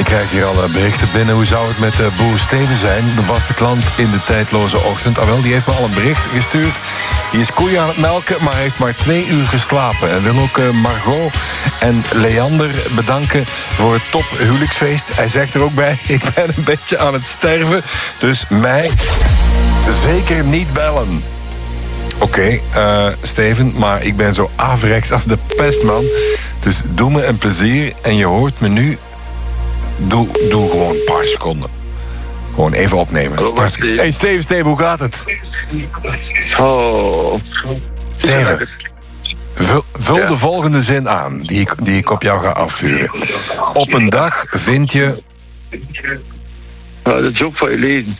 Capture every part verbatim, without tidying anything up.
krijg hier al berichten binnen. Hoe zou het met uh, Boer Steven zijn? De vaste klant in de tijdloze ochtend. Ah wel, die heeft me al een bericht gestuurd. Die is koeien aan het melken, maar heeft maar twee uur geslapen. En wil ook uh, Margot en Leander bedanken voor het top huwelijksfeest. Hij zegt er ook bij, ik ben een beetje aan het sterven. Dus mij zeker niet bellen. Oké, okay, uh, Steven, maar ik ben zo averechts als de pest, man. Dus doe me een plezier en je hoort me nu. Doe, doe gewoon een paar seconden. Gewoon even opnemen. Hallo, Hé, hey, Steven, Steven, hoe gaat het? Oh. Steven, vul, vul ja. de volgende zin aan die ik, die ik op jou ga afvuren. Op een dag vind je... Ja, de job van je leven.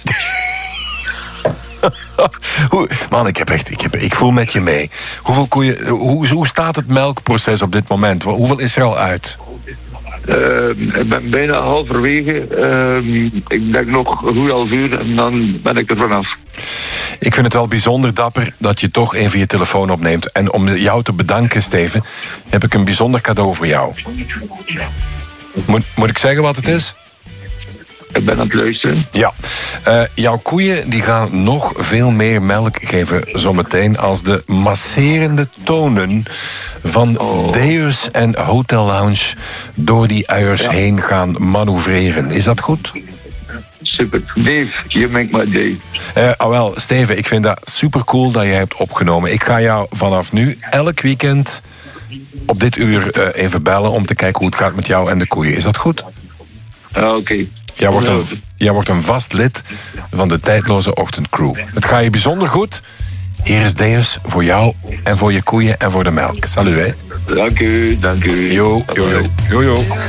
Man, ik, heb echt, ik, heb, ik voel met je mee. Hoeveel koeien, hoe, hoe staat het melkproces op dit moment? Hoeveel is er al uit? Uh, ik ben bijna halverwege. Uh, ik denk nog een goed half uur en dan ben ik er vanaf. Ik vind het wel bijzonder dapper dat je toch even je telefoon opneemt. En om jou te bedanken, Steven, heb ik een bijzonder cadeau voor jou. Moet, moet ik zeggen wat het is? Ik ben aan het luisteren. Ja. Uh, jouw koeien die gaan nog veel meer melk geven zometeen als de masserende tonen van oh. Deus en Hotel Lounge door die uiers ja. heen gaan manoeuvreren. Is dat goed? Super. Dave, you make my day. Uh, ah wel, Steven, ik vind dat super cool dat je hebt opgenomen. Ik ga jou vanaf nu elk weekend op dit uur uh, even bellen om te kijken hoe het gaat met jou en de koeien. Is dat goed? Uh, Oké. Okay. Jij wordt, een, jij wordt een vast lid van de tijdloze ochtendcrew. Het gaat je bijzonder goed. Hier is Deus voor jou en voor je koeien en voor de melk. Salut, hè. Dank u, dank u. Jo, jo, jo. jo, jo.